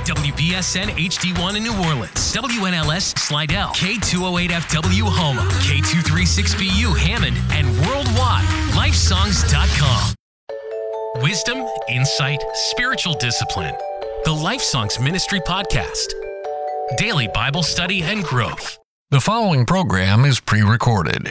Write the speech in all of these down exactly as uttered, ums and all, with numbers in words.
W B S N H D one in New Orleans, W N L S Slidell, K two oh eight F W Houma, K two thirty-six B U Hammond, and worldwide, lifesongs dot com. Wisdom, insight, spiritual discipline. The Life Songs Ministry Podcast. Daily Bible study and growth. The following program is pre-recorded.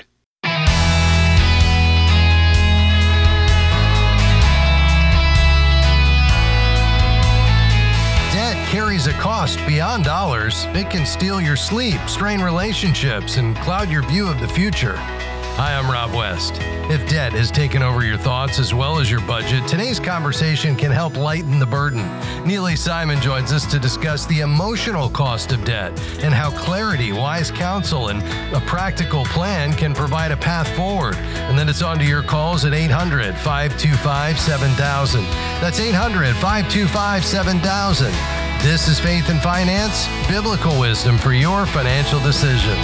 Debt carries a cost beyond dollars. It can steal your sleep, strain relationships, and cloud your view of the future. Hi, I'm Rob West. If debt has taken over your thoughts as well as your budget, today's conversation can help lighten the burden. Neely Simon joins us to discuss the emotional cost of debt and how clarity, wise counsel, and a practical plan can provide a path forward. And then it's on to your calls at eight hundred, five two five, seven thousand. That's eight hundred, five two five, seven thousand. This is Faith and Finance, biblical wisdom for your financial decisions.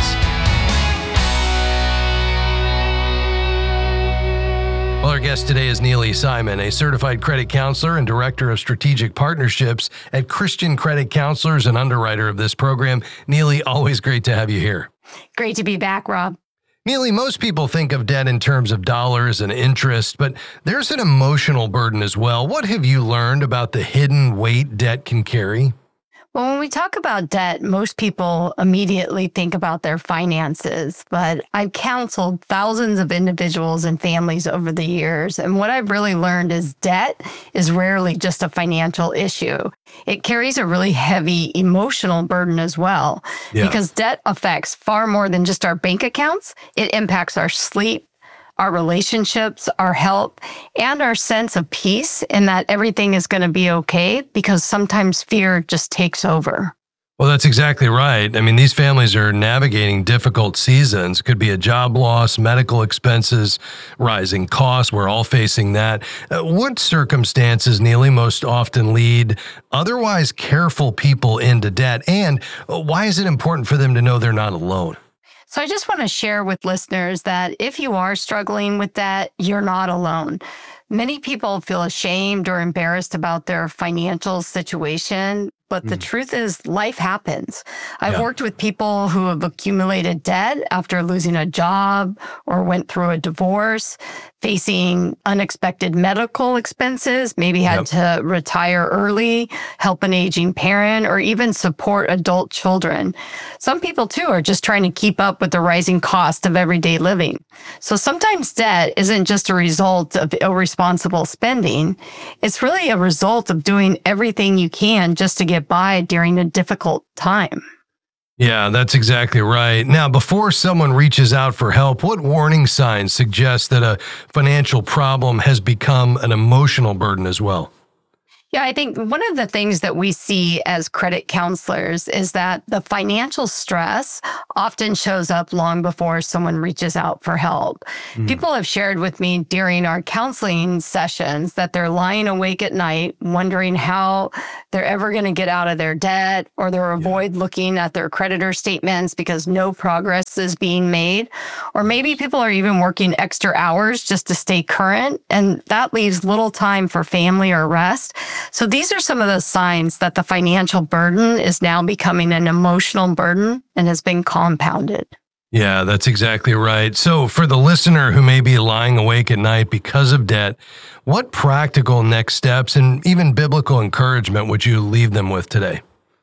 Well, our guest today is Neely Simon, a certified credit counselor and director of strategic partnerships at Christian Credit Counselors and underwriter of this program. Neely, always great to have you here. Great to be back, Rob. Neely, most people think of debt in terms of dollars and interest, but there's an emotional burden as well. What have you learned about the hidden weight debt can carry? Well, when we talk about debt, most people immediately think about their finances, but I've counseled thousands of individuals and families over the years. And what I've really learned is debt is rarely just a financial issue. It carries a really heavy emotional burden as well, yeah. because debt affects far more than just our bank accounts. It impacts our sleep, our relationships, our health, and our sense of peace in that everything is going to be okay, because sometimes fear just takes over. Well, that's exactly right. I mean, these families are navigating difficult seasons. Could be a job loss, medical expenses, rising costs. We're all facing that. Uh, what circumstances, Neely, most often lead otherwise careful people into debt? And why is it important for them to know they're not alone? So I just want to share with listeners that if you are struggling with that, you're not alone. Many people feel ashamed or embarrassed about their financial situation, but the mm. truth is life happens. I've yeah. worked with people who have accumulated debt after losing a job or went through a divorce, facing unexpected medical expenses, maybe had yep. to retire early, help an aging parent, or even support adult children. Some people, too, are just trying to keep up with the rising cost of everyday living. So sometimes debt isn't just a result of irresponsible spending. It's really a result of doing everything you can just to get by during a difficult time. Yeah, that's exactly right. Now, before someone reaches out for help, what warning signs suggest that a financial problem has become an emotional burden as well? Yeah, I think one of the things that we see as credit counselors is that the financial stress often shows up long before someone reaches out for help. Mm. People have shared with me during our counseling sessions that they're lying awake at night wondering how they're ever going to get out of their debt, or they'll avoid yeah. looking at their creditor statements because no progress is being made. Or maybe people are even working extra hours just to stay current, and that leaves little time for family or rest. So these are some of the signs that the financial burden is now becoming an emotional burden and has been compounded. Yeah, that's exactly right. So for the listener who may be lying awake at night because of debt, what practical next steps and even biblical encouragement would you leave them with today?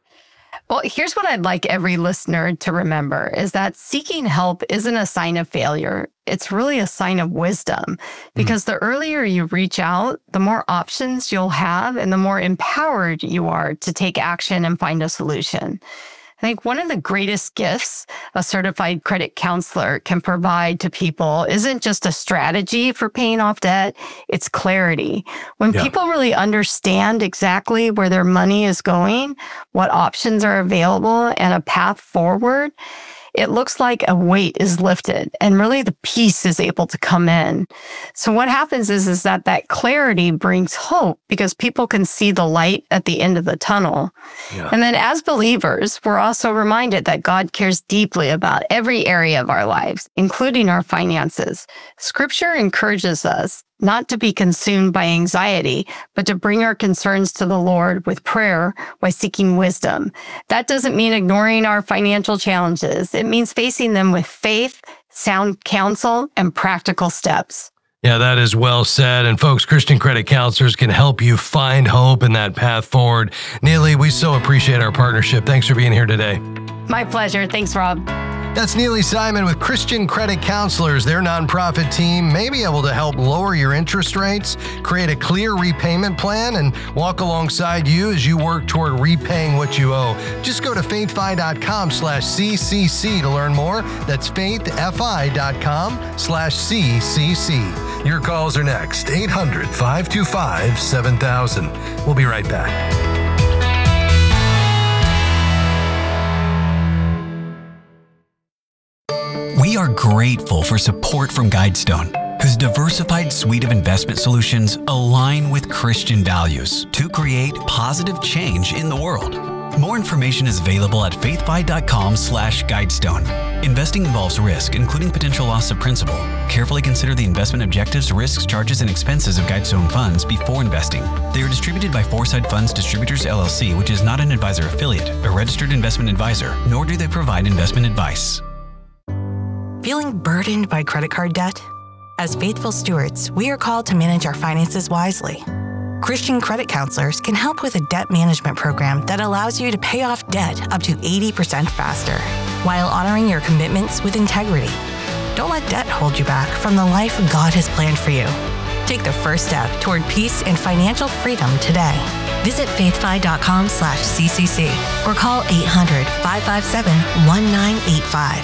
Well, here's what I'd like every listener to remember is that seeking help isn't a sign of failure. It's really a sign of wisdom, because mm. the earlier you reach out, the more options you'll have and the more empowered you are to take action and find a solution. I think one of the greatest gifts a certified credit counselor can provide to people isn't just a strategy for paying off debt, it's clarity. When yeah. people really understand exactly where their money is going, what options are available, and a path forward, it looks like a weight is lifted and really the peace is able to come in. So what happens is, is that that clarity brings hope because people can see the light at the end of the tunnel. Yeah. And then as believers, we're also reminded that God cares deeply about every area of our lives, including our finances. Scripture encourages us not to be consumed by anxiety, but to bring our concerns to the Lord with prayer while seeking wisdom. That doesn't mean ignoring our financial challenges. It means facing them with faith, sound counsel, and practical steps. Yeah, that is well said. And folks, Christian Credit Counselors can help you find hope in that path forward. Neely, we so appreciate our partnership. Thanks for being here today. My pleasure. Thanks, Rob. That's Neely Simon with Christian Credit Counselors. Their nonprofit team may be able to help lower your interest rates, create a clear repayment plan, and walk alongside you as you work toward repaying what you owe. Just go to faithfi.com slash CCC to learn more. That's faithfi.com slash CCC. Your calls are next. eight hundred, five two five, seven thousand. We'll be right back. We are grateful for support from Guidestone, whose diversified suite of investment solutions align with Christian values to create positive change in the world. More information is available at faithfi.com slash Guidestone. Investing involves risk, including potential loss of principal. Carefully consider the investment objectives, risks, charges, and expenses of Guidestone funds before investing. They are distributed by Foresight Funds Distributors, L L C, which is not an advisor affiliate, a registered investment advisor, nor do they provide investment advice. Feeling burdened by credit card debt? As faithful stewards, we are called to manage our finances wisely. Christian Credit Counselors can help with a debt management program that allows you to pay off debt up to eighty percent faster, while honoring your commitments with integrity. Don't let debt hold you back from the life God has planned for you. Take the first step toward peace and financial freedom today. Visit faithfi.com slash CCC or call eight hundred, five five seven, one nine eight five.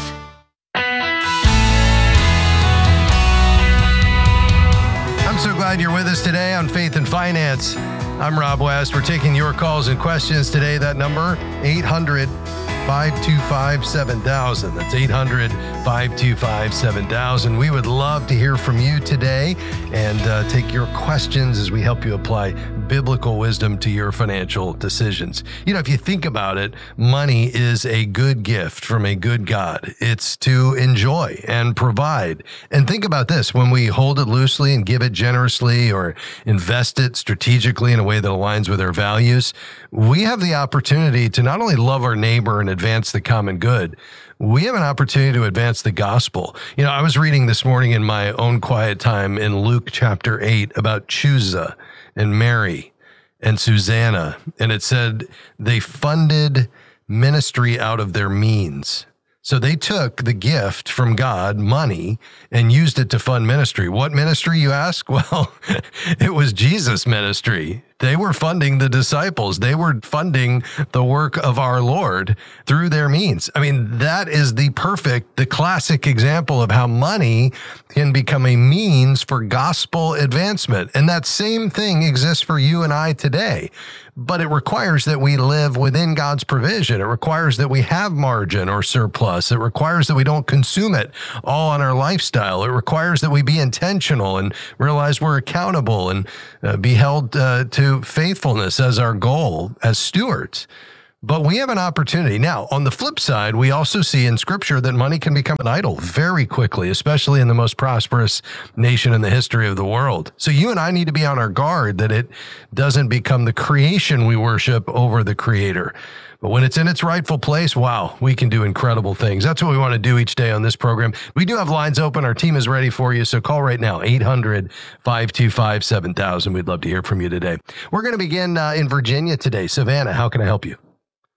I'm so glad you're with us today on Faith and Finance. I'm Rob West. We're taking your calls and questions today. That number, eight hundred, five two five, seven thousand. That's eight hundred, five two five, seven thousand. We would love to hear from you today and uh, take your questions as we help you apply biblical wisdom to your financial decisions. You know, if you think about it, money is a good gift from a good God. It's to enjoy and provide. And think about this, when we hold it loosely and give it generously or invest it strategically in a way that aligns with our values, we have the opportunity to not only love our neighbor and advance the common good, we have an opportunity to advance the gospel. You know, I was reading this morning in my own quiet time in Luke chapter eight about Chuza and Mary and Susanna, and it said they funded ministry out of their means. So they took the gift from God, money, and used it to fund ministry. What ministry, you ask? Well, it was Jesus' ministry. They were funding the disciples. They were funding the work of our Lord through their means. I mean, that is the perfect, the classic example of how money can become a means for gospel advancement. And that same thing exists for you and I today. But it requires that we live within God's provision. It requires that we have margin or surplus. It requires that we don't consume it all on our lifestyle. It requires that we be intentional and realize we're accountable and uh, be held uh, to faithfulness as our goal as stewards. But we have an opportunity. Now, on the flip side, we also see in Scripture that money can become an idol very quickly, especially in the most prosperous nation in the history of the world. So you and I need to be on our guard that it doesn't become the creation we worship over the Creator. But when it's in its rightful place, wow, we can do incredible things. That's what we want to do each day on this program. We do have lines open. Our team is ready for you. So call right now, eight hundred, five two five, seven thousand. We'd love to hear from you today. We're going to begin uh, in Virginia today. Savannah, how can I help you?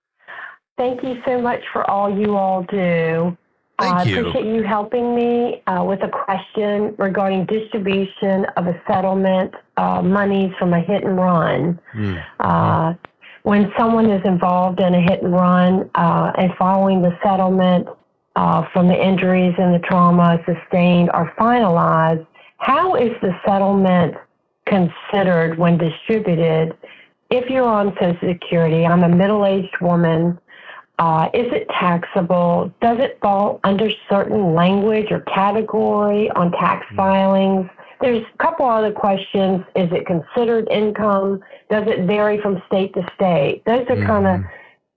Thank you so much for all you all do. Thank I uh, you. appreciate you helping me uh, with a question regarding distribution of a settlement uh, monies from a hit and run. Mm. Uh, when someone is involved in a hit and run uh, and following the settlement uh, from the injuries and the trauma sustained are finalized, how is the settlement considered when distributed? If you're on Social Security, I'm a middle-aged woman. Uh, is it taxable? Does it fall under certain language or category on tax filings? There's a couple other questions. Is it considered income? Does it vary from state to state? Those are mm-hmm. kind of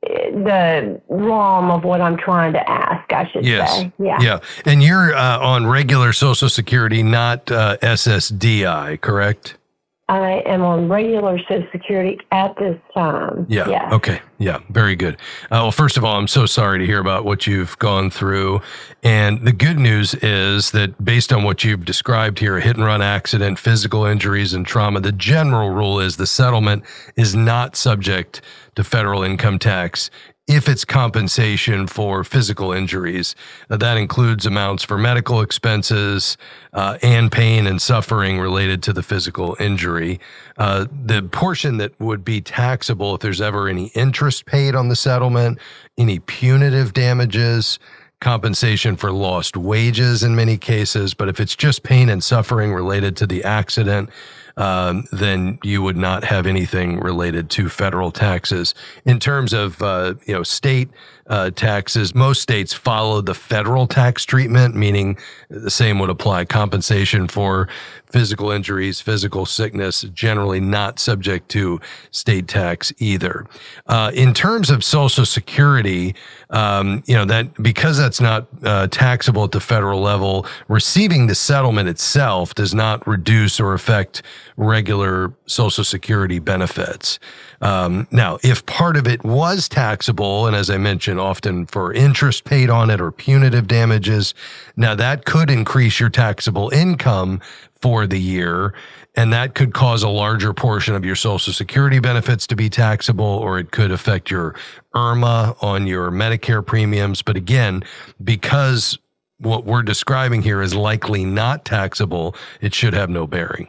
the realm of what I'm trying to ask, I should yes. say. Yeah. Yeah. And you're uh, on regular Social Security, not uh, S S D I, correct? I am on regular Social Security at this time. Yeah. Yes. Okay. Yeah. Very good. Uh, well, first of all, I'm so sorry to hear about what you've gone through. And the good news is that based on what you've described here, a hit and run accident, physical injuries, and trauma, the general rule is the settlement is not subject to federal income tax if it's compensation for physical injuries. Uh, that includes amounts for medical expenses uh, and pain and suffering related to the physical injury. Uh, the portion that would be taxable if there's ever any interest paid on the settlement, any punitive damages, compensation for lost wages in many cases, but if it's just pain and suffering related to the accident, um, then you would not have anything related to federal taxes. In terms of uh, you know state uh, taxes, most states follow the federal tax treatment, meaning the same would apply. Compensation for physical injuries, physical sickness, generally not subject to state tax either. Uh, in terms of Social Security, um, you know that because that's not uh, taxable at the federal level, receiving the settlement itself does not reduce or affect regular Social Security benefits. Um, now, if part of it was taxable, and as I mentioned, often for interest paid on it or punitive damages, now that could increase your taxable income for the year, and that could cause a larger portion of your Social Security benefits to be taxable, or it could affect your I R M A on your Medicare premiums. But again, because what we're describing here is likely not taxable, it should have no bearing.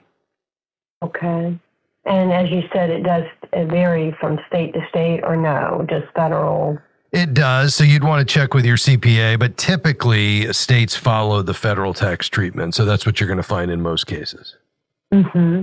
Okay. And as you said, it does vary from state to state, or no, just federal? It does. So you'd want to check with your C P A, but typically states follow the federal tax treatment. So that's what you're going to find in most cases. Mm-hmm.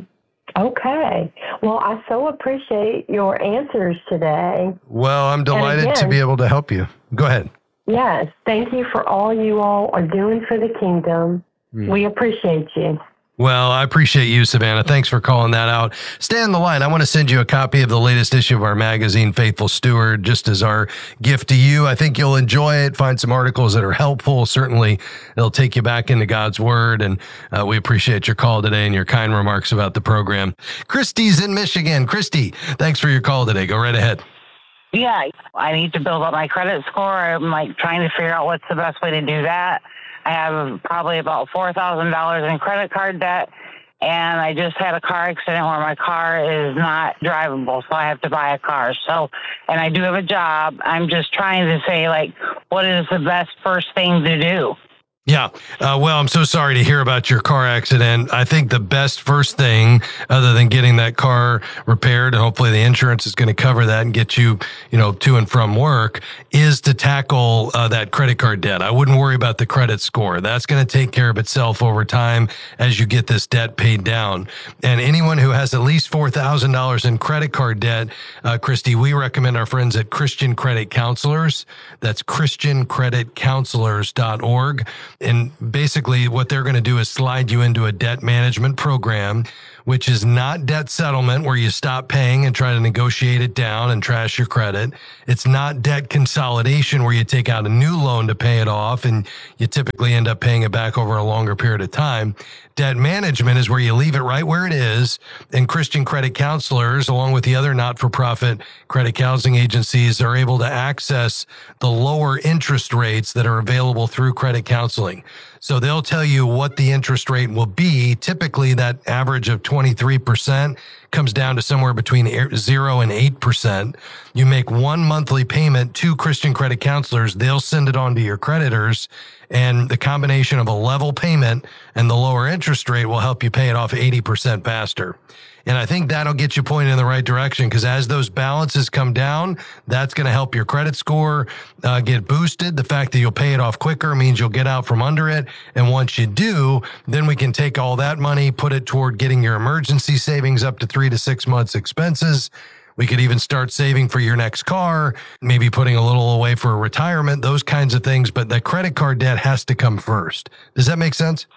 Okay. Well, I so appreciate your answers today. Well, I'm delighted again, to be able to help you. Go ahead. Yes. Thank you for all you all are doing for the kingdom. Mm. We appreciate you. Well, I appreciate you, Savannah. Thanks for calling that out. Stay on the line. I want to send you a copy of the latest issue of our magazine, Faithful Steward, just as our gift to you. I think you'll enjoy it, find some articles that are helpful. Certainly, it'll take you back into God's Word, and uh, we appreciate your call today and your kind remarks about the program. Christy's in Michigan. Christy, thanks for your call today. Go right ahead. Yeah, I need to build up my credit score. I'm like trying to figure out what's the best way to do that. I have probably about four thousand dollars in credit card debt, and I just had a car accident where my car is not drivable, so I have to buy a car. So, and I do have a job. I'm just trying to say, like, what is the best first thing to do? Yeah. Uh, well, I'm so sorry to hear about your car accident. I think the best first thing, other than getting that car repaired, and hopefully the insurance is going to cover that and get you, you know, to and from work, is to tackle uh, that credit card debt. I wouldn't worry about the credit score. That's going to take care of itself over time as you get this debt paid down. And anyone who has at least four thousand dollars in credit card debt, uh, Christy, we recommend our friends at Christian Credit Counselors. That's Christian Credit Counselors dot org. And basically what they're going to do is slide you into a debt management program, which is not debt settlement where you stop paying and try to negotiate it down and trash your credit. It's not debt consolidation where you take out a new loan to pay it off and you typically end up paying it back over a longer period of time. Debt management is where you leave it right where it is, and Christian Credit Counselors, along with the other not-for-profit credit counseling agencies, are able to access the lower interest rates that are available through credit counseling. So they'll tell you what the interest rate will be. Typically, that average of twenty-three percent comes down to somewhere between zero and eight percent. You make one monthly payment to Christian Credit Counselors. They'll send it on to your creditors, and the combination of a level payment and the lower interest rate will help you pay it off eighty percent faster. And I think that'll get you pointed in the right direction, because as those balances come down, that's going to help your credit score uh, get boosted. The fact that you'll pay it off quicker means you'll get out from under it. And once you do, then we can take all that money, put it toward getting your emergency savings up to three to six months expenses. We could even start saving for your next car, maybe putting a little away for retirement, those kinds of things. But the credit card debt has to come first. Does that make sense?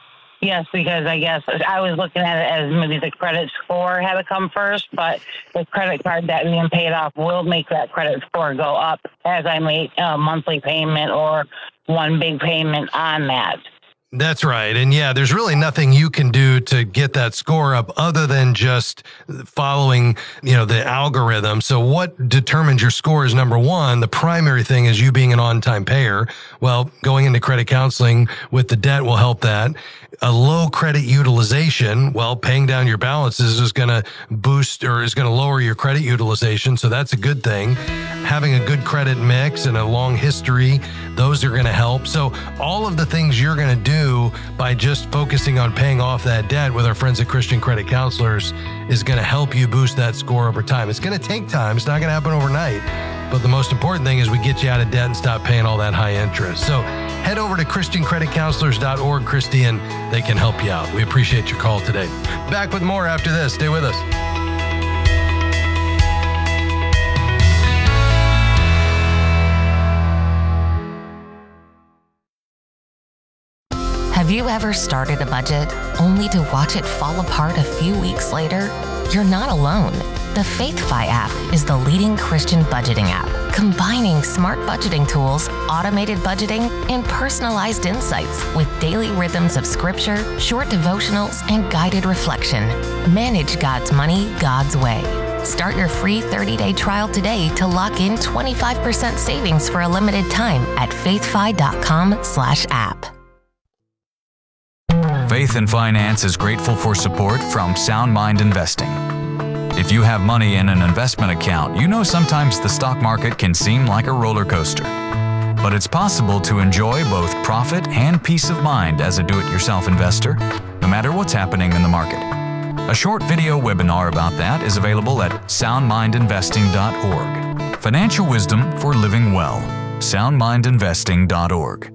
Yes, because I guess I was looking at it as maybe the credit score had to come first, but the credit card debt being paid off will make that credit score go up as I make a monthly payment or one big payment on that. That's right. And yeah, there's really nothing you can do to get that score up other than just following, you know, the algorithm. So what determines your score is, number one, the primary thing is you being an on-time payer. Well, going into credit counseling with the debt will help that. A low credit utilization, well, paying down your balances is going to boost or is going to lower your credit utilization. So that's a good thing. Having a good credit mix and a long history, those are going to help. So all of the things you're going to do by just focusing on paying off that debt with our friends at Christian Credit Counselors is going to help you boost that score over time. It's going to take time. It's not going to happen overnight. But the most important thing is we get you out of debt and stop paying all that high interest. So head over to Christian Credit Counselors dot org, Christy, and they can help you out. We appreciate your call today. Back with more after this. Stay with us. Have you ever started a budget only to watch it fall apart a few weeks later? You're not alone. The FaithFi app is the leading Christian budgeting app, combining smart budgeting tools, automated budgeting, and personalized insights with daily rhythms of scripture, short devotionals, and guided reflection. Manage God's money God's way. Start your free thirty-day trial today to lock in twenty-five percent savings for a limited time at faithfi.com slash app. Faith and Finance is grateful for support from Sound Mind Investing. If you have money in an investment account, you know sometimes the stock market can seem like a roller coaster. But it's possible to enjoy both profit and peace of mind as a do-it-yourself investor, no matter what's happening in the market. A short video webinar about that is available at sound mind investing dot org. Financial wisdom for living well. sound mind investing dot org.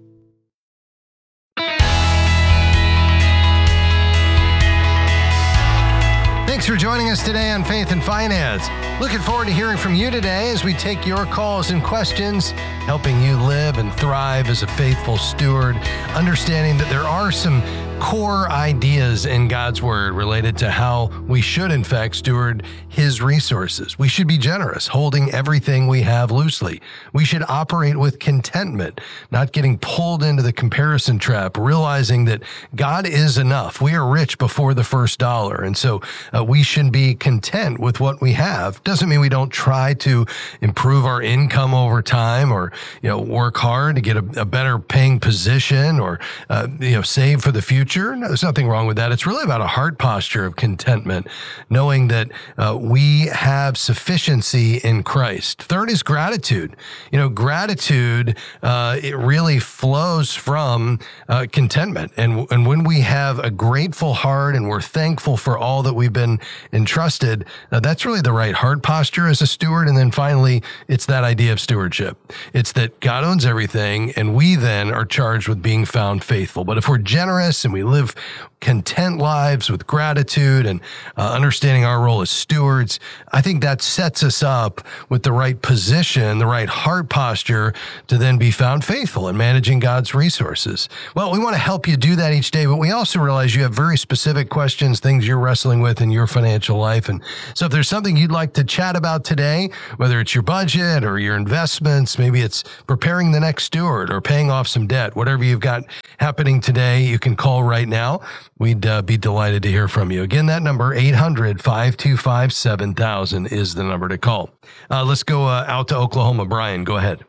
Thanks for joining us today on Faith and Finance. Looking forward to hearing from you today as we take your calls and questions, helping you live and thrive as a faithful steward, understanding that there are some core ideas in God's Word related to how we should, in fact, steward His resources. We should be generous, holding everything we have loosely. We should operate with contentment, not getting pulled into the comparison trap, realizing that God is enough. We are rich before the first dollar. And so uh, we should be content with what we have. Doesn't mean we don't try to improve our income over time or, you know, work hard to get a, a better paying position or, uh, you know, save for the future. No, there's nothing wrong with that. It's really about a heart posture of contentment, knowing that uh, we have sufficiency in Christ. Third is gratitude. You know, gratitude, uh, it really flows from uh, contentment. And, and when we have a grateful heart and we're thankful for all that we've been entrusted, uh, that's really the right heart posture as a steward. And then finally, it's that idea of stewardship. It's that God owns everything, and we then are charged with being found faithful. But if we're generous and we live content lives with gratitude and uh, understanding our role as stewards, I think that sets us up with the right position, the right heart posture to then be found faithful in managing God's resources. Well, we want to help you do that each day, but we also realize you have very specific questions, things you're wrestling with in your financial life. And so if there's something you'd like to chat about today, whether it's your budget or your investments, maybe it's preparing the next steward or paying off some debt, whatever you've got happening today, you can call right now. We'd uh, be delighted to hear from you. Again, that number, eight hundred, five two five, seven thousand is the number to call. Uh, let's go uh, out to Oklahoma. Brian, go ahead.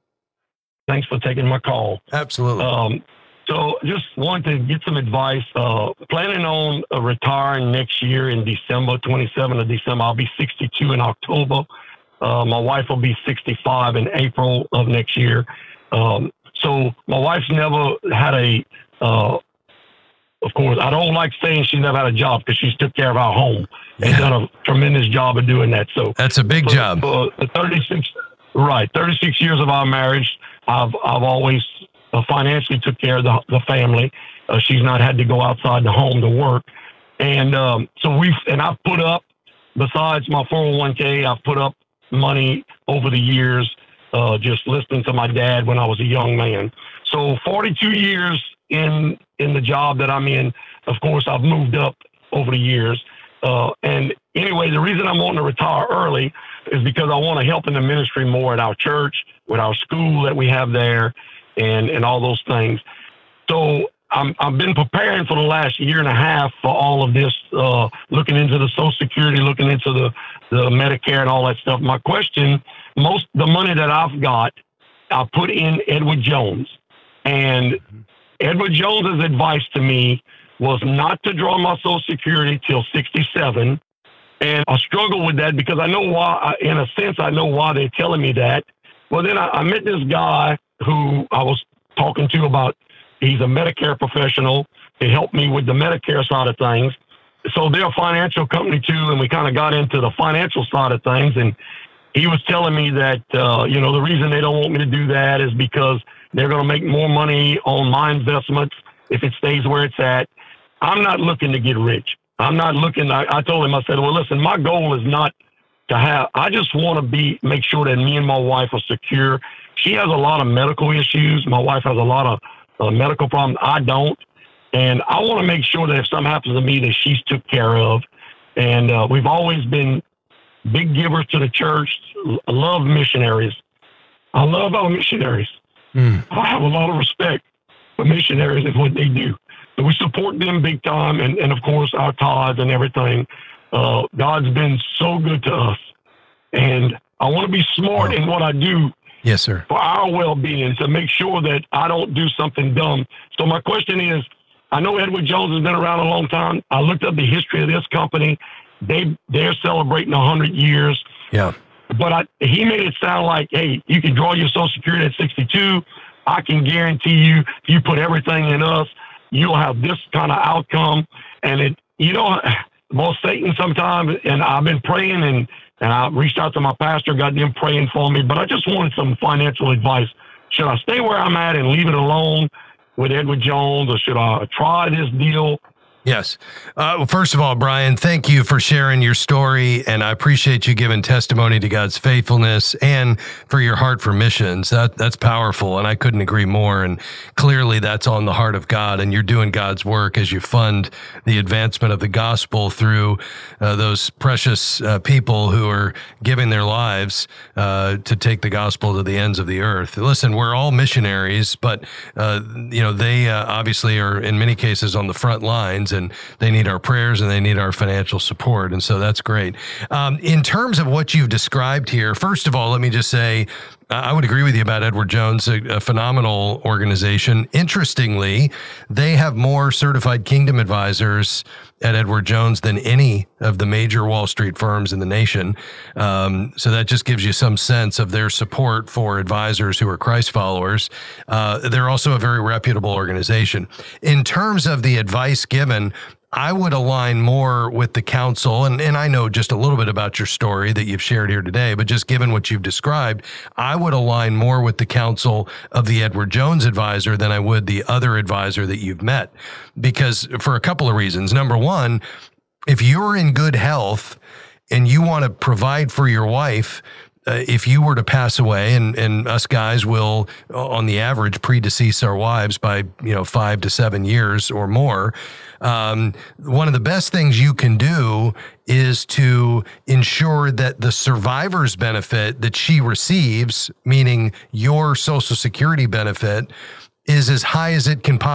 Thanks for taking my call. Absolutely. Um, so just wanted to get some advice. Uh, planning on uh, retiring next year in December, twenty-seventh of December. I'll be sixty-two in October. Uh, my wife will be sixty-five in April of next year. Um, so my wife's never had a, uh, of course, I don't like saying she's never had a job because she's took care of our home and Yeah. done a tremendous job of doing that. So That's a big for, job. For the thirty-six, right, thirty-six years of our marriage, I've I've always uh, financially took care of the, the family. Uh, she's not had to go outside the home to work, and um, so we and I've put up, besides my four oh one k, I've put up money over the years, uh, just listening to my dad when I was a young man. So forty-two years in in the job that I'm in. Of course, I've moved up over the years. Uh, and anyway, the reason I'm wanting to retire early is because I want to help in the ministry more at our church, with our school that we have there, and, and all those things. So I'm, I've been preparing for the last year and a half for all of this, uh, looking into the Social Security, looking into the, the Medicare and all that stuff. My question, most the money that I've got, I put in Edward Jones. And Edward Jones's advice to me was not to draw my Social Security till sixty-seven. And I struggle with that because I know why, in a sense, I know why they're telling me that. Well, then I, I met this guy who I was talking to about, he's a Medicare professional to help me with the Medicare side of things. So they're a financial company too, and we kind of got into the financial side of things. And he was telling me that, uh, you know, the reason they don't want me to do that is because they're going to make more money on my investments if it stays where it's at. I'm not looking to get rich. I'm not looking, I, I told him, I said, well, listen, my goal is not to have, I just want to be, make sure that me and my wife are secure. She has a lot of medical issues. My wife has a lot of uh, medical problems. I don't. And I want to make sure that if something happens to me, that she's took care of. And uh, we've always been big givers to the church. I love missionaries. I love our missionaries. Mm. I have a lot of respect for missionaries and what they do. So we support them big time, and, and of course, our tithes and everything. Uh, God's been so good to us. And I want to be smart oh. in what I do. Yes, sir. For our well-being, to make sure that I don't do something dumb. So my question is, I know Edward Jones has been around a long time. I looked up the history of this company. They, they're celebrating one hundred years. Yeah. But I, he made it sound like, hey, you can draw your Social Security at sixty-two. I can guarantee you, if you put everything in us, you'll have this kind of outcome. And it, you know, well, Satan sometimes, and I've been praying, and, and I reached out to my pastor, got them praying for me, but I just wanted some financial advice. Should I stay where I'm at and leave it alone with Edward Jones, or should I try this deal? Yes. Uh, first of all, Brian, thank you for sharing your story, and I appreciate you giving testimony to God's faithfulness and for your heart for missions. That that's powerful, and I couldn't agree more. And clearly, that's on the heart of God, and you're doing God's work as you fund the advancement of the gospel through uh, those precious uh, people who are giving their lives uh, to take the gospel to the ends of the earth. Listen, we're all missionaries, but uh, you know they uh, obviously are in many cases on the front lines. And they need our prayers and they need our financial support. And so that's great. Um, in terms of what you've described here, first of all, let me just say, I would agree with you about Edward Jones, a, a phenomenal organization. Interestingly, they have more certified kingdom advisors at Edward Jones than any of the major Wall Street firms in the nation. Um, so that just gives you some sense of their support for advisors who are Christ followers. Uh, they're also a very reputable organization. In terms of the advice given, I would align more with the counsel, and, and I know just a little bit about your story that you've shared here today, but just given what you've described, I would align more with the counsel of the Edward Jones advisor than I would the other advisor that you've met, because for a couple of reasons. Number one, if you're in good health and you want to provide for your wife, Uh, if you were to pass away, and, and us guys will, on the average, predecease our wives by, you know, five to seven years or more, um, one of the best things you can do is to ensure that the survivor's benefit that she receives, meaning your Social Security benefit, is as high as it can possibly